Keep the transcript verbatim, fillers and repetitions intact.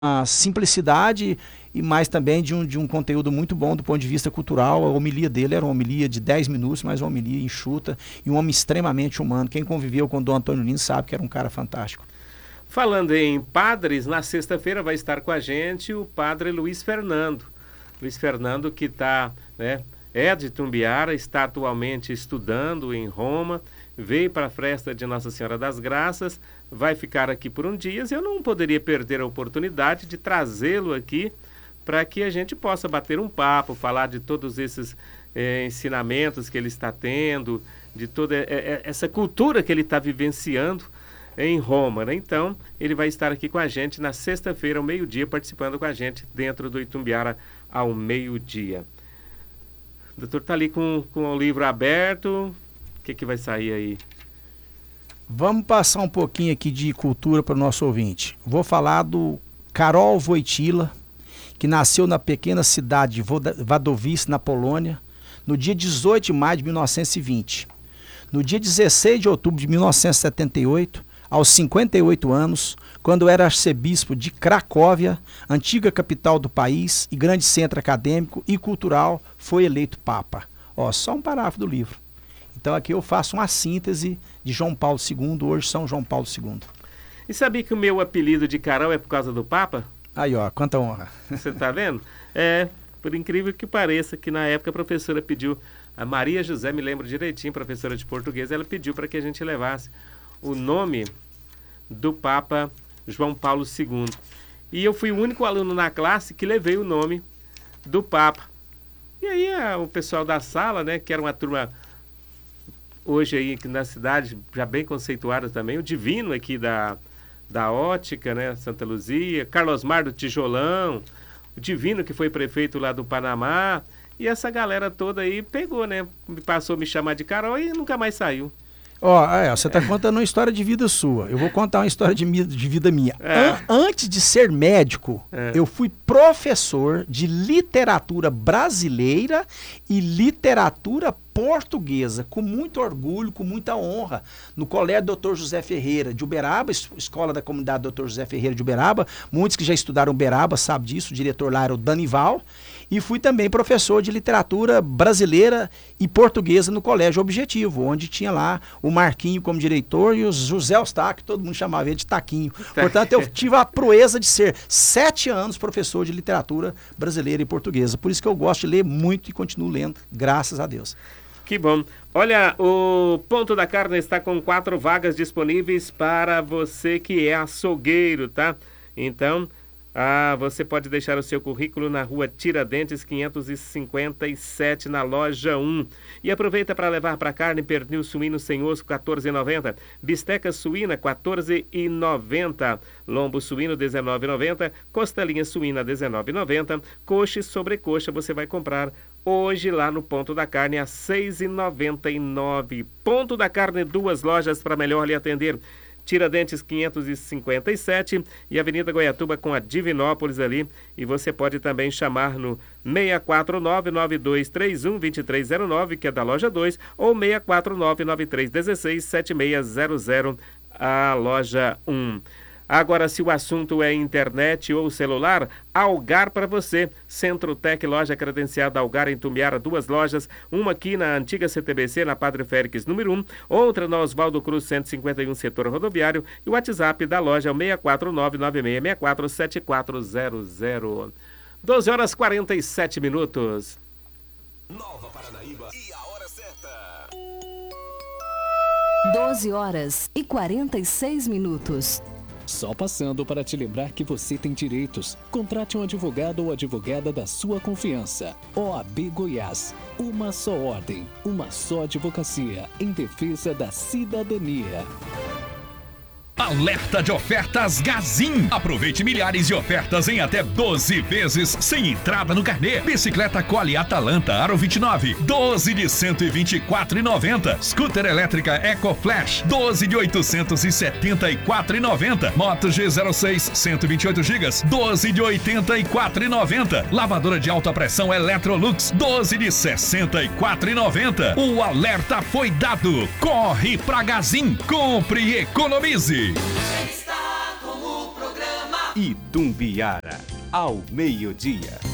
uma simplicidade e mais também de um, de um conteúdo muito bom do ponto de vista cultural. A homilia dele era uma homilia de dez minutos, mas uma homilia enxuta e um homem extremamente humano. Quem conviveu com o Dom Antônio Lins sabe que era um cara fantástico. Falando em padres, na sexta-feira vai estar com a gente o padre Luiz Fernando. Luiz Fernando que está, né, é de Itumbiara, está atualmente estudando em Roma, veio para a festa de Nossa Senhora das Graças, vai ficar aqui por um dia. Eu não poderia perder a oportunidade de trazê-lo aqui para que a gente possa bater um papo, falar de todos esses eh, ensinamentos que ele está tendo, de toda eh, essa cultura que ele está vivenciando em Roma, né? Então, ele vai estar aqui com a gente na sexta-feira, ao meio-dia, participando com a gente dentro do Itumbiara ao meio-dia. O doutor está ali com, com o livro aberto. O que, que vai sair aí? Vamos passar um pouquinho aqui de cultura para o nosso ouvinte. Vou falar do Karol Wojtyła, que nasceu na pequena cidade de Wadowice, na Polônia, no dia dezoito de maio de mil novecentos e vinte. No dia dezesseis de outubro de mil novecentos e setenta e oito, aos cinquenta e oito anos, quando era arcebispo de Cracóvia, antiga capital do país e grande centro acadêmico e cultural, foi eleito Papa. Ó, só um parágrafo do livro. Então aqui eu faço uma síntese de João Paulo segundo, hoje São João Paulo segundo. E sabia que o meu apelido de Carol é por causa do Papa? Aí, ó, quanta honra. Você tá vendo? É, por incrível que pareça, que na época a professora pediu, a Maria José, me lembro direitinho, professora de português, ela pediu para que a gente levasse o nome do Papa João Paulo segundo. E eu fui o único aluno na classe que levei o nome do Papa. E aí a, o pessoal da sala, né, que era uma turma hoje aí na cidade já bem conceituada também, o Divino aqui da, da Ótica, né, Santa Luzia, Carlos Mar do Tijolão, o Divino que foi prefeito lá do Panamá, e essa galera toda aí pegou, né, passou a me chamar de Carol e nunca mais saiu. Ó, oh, é, você está contando uma história de vida sua. Eu vou contar uma história de, de vida minha. É. An antes de ser médico, é. eu fui professor de literatura brasileira e literatura portuguesa, com muito orgulho, com muita honra, no Colégio doutor José Ferreira de Uberaba, escola da comunidade doutor José Ferreira de Uberaba. Muitos que já estudaram Uberaba sabem disso, o diretor lá era o Danival. E fui também professor de literatura brasileira e portuguesa no Colégio Objetivo, onde tinha lá o Marquinho como diretor e o José Eustáquio, todo mundo chamava ele de Taquinho. Portanto, eu tive a proeza de ser sete anos professor de literatura brasileira e portuguesa. Por isso que eu gosto de ler muito e continuo lendo, graças a Deus. Que bom. Olha, o Ponto da Carne está com quatro vagas disponíveis para você que é açougueiro, tá? Então... Ah, você pode deixar o seu currículo na rua Tiradentes quinhentos e cinquenta e sete, na loja um. E aproveita para levar para carne pernil suíno sem osso, quatorze reais e noventa centavos. Bisteca suína, quatorze reais e noventa centavos. Lombo suíno, dezenove reais e noventa centavos. Costelinha suína, dezenove reais e noventa centavos. Coxa e sobrecoxa você vai comprar hoje lá no Ponto da Carne a seis reais e noventa e nove centavos. Ponto da Carne, duas lojas para melhor lhe atender. Tiradentes quinhentos e cinquenta e sete e Avenida Goiatuba com a Divinópolis ali. E você pode também chamar no seis quatro nove, nove dois três um, dois três zero nove, que é da loja dois, ou seis quatro nove, nove três um seis, sete seis zero zero, a loja um. Agora, se o assunto é internet ou celular, Algar para você. Centro-Tec, loja credenciada Algar em Itumbiara, duas lojas, uma aqui na antiga C T B C, na Padre Félix, número um, outra na Oswaldo Cruz, cento e cinquenta e um, setor rodoviário, e o WhatsApp da loja é o seis quatro nove, nove seis seis quatro, sete quatro zero zero. doze horas e quarenta e sete minutos. Nova Paranaíba e a hora certa. doze horas e quarenta e seis minutos. Só passando para te lembrar que você tem direitos. Contrate um advogado ou advogada da sua confiança. O A B Goiás. Uma só ordem, uma só advocacia em defesa da cidadania. Alerta de ofertas Gazin. Aproveite milhares de ofertas em até doze vezes sem entrada no carnê. Bicicleta Collie Atalanta Aro vinte e nove, doze de cento e vinte e quatro reais e noventa centavos. Scooter elétrica Eco Flash, doze de oitocentos e setenta e quatro reais e noventa centavos. Moto G zero seis, cento e vinte e oito gigas, doze de oitenta e quatro reais e noventa centavos. Lavadora de alta pressão Electrolux, doze de sessenta e quatro reais e noventa centavos. O alerta foi dado. Corre pra Gazin, compre e economize. Está com o programa Itumbiara, ao meio-dia.